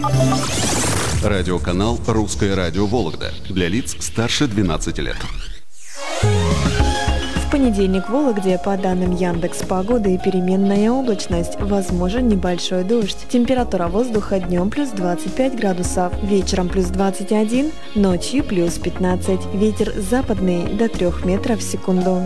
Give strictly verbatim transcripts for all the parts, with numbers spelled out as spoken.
Радиоканал «Русское радио Вологда» для лиц старше двенадцати лет. В понедельник в Вологде, по данным Яндекс.Погоды, переменная облачность, возможен небольшой дождь. Температура воздуха днем плюс двадцать пять градусов, вечером плюс двадцать один, ночью плюс пятнадцать. Ветер западный до трёх метров в секунду.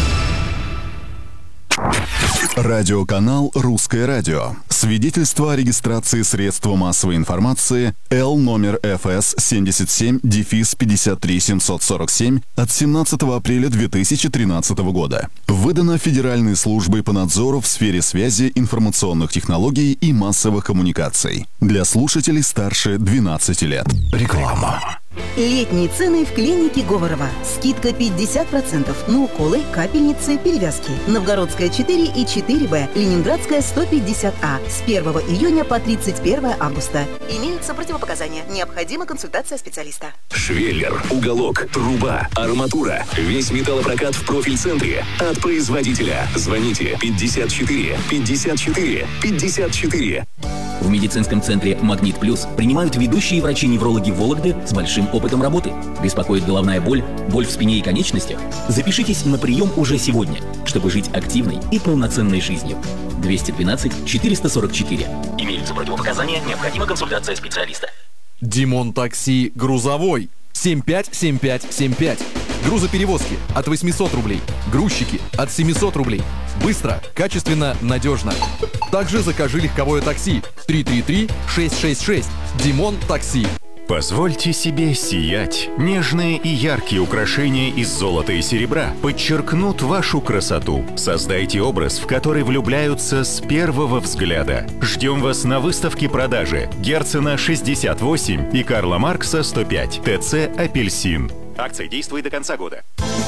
Радиоканал «Русское радио». Свидетельство о регистрации средства массовой информации Л номер эф эс семьдесят семь пятьдесят три семьсот сорок семь от семнадцатого апреля две тысячи тринадцатого года. Выдано Федеральной службой по надзору в сфере связи, информационных технологий и массовых коммуникаций. Для слушателей старше двенадцати лет. Реклама. Летние цены в клинике Говорова. Скидка пятьдесят процентов на уколы, капельницы, перевязки. Новгородская четыре и четыре Б, Ленинградская сто пятьдесят А. С первого июня по тридцать первое августа. Имеются противопоказания. Необходима консультация специалиста. Швеллер, уголок, труба, арматура. Весь металлопрокат в профиль-центре. От производителя. Звоните пятьдесят четыре пятьдесят четыре пятьдесят четыре. В медицинском центре «Магнит Плюс» принимают ведущие врачи-неврологи Вологды с большим опытом работы. Беспокоит головная боль, боль в спине и конечностях? Запишитесь на прием уже сегодня, чтобы жить активной и полноценной жизнью. двести двенадцать четыреста сорок четыре. Имеются противопоказания, необходима консультация специалиста. Димон Такси грузовой. семь пять семь пять семь пять. Грузоперевозки от восьмисот рублей. Грузчики от семисот рублей. Быстро, качественно, надежно. Также закажи легковое такси три три три шесть шесть шесть. Димон Такси. Позвольте себе сиять. Нежные и яркие украшения из золота и серебра подчеркнут вашу красоту. Создайте образ, в который влюбляются с первого взгляда. Ждем вас на выставке продажи Герцена шестьдесят восемь и Карла Маркса сто пять. ТЦ «Апельсин». Акция действует до конца года.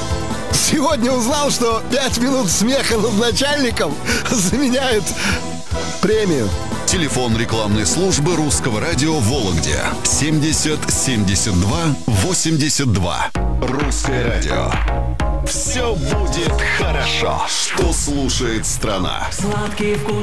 Сегодня узнал, что пять минут смеха над начальником заменяют премию. Телефон рекламной службы Русского радио в Вологде. семьдесят семьдесят два восемьдесят два. Русское радио. Все будет хорошо. Что слушает страна? Сладкий вкус